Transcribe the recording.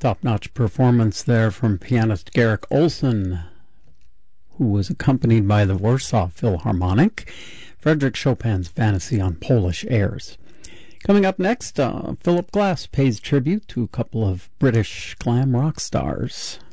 Top-notch performance there from pianist Garrick Olson, who was accompanied by the Warsaw Philharmonic. Frederick Chopin's Fantasy on Polish airs. Coming up next, Philip Glass pays tribute to a couple of British glam rock stars.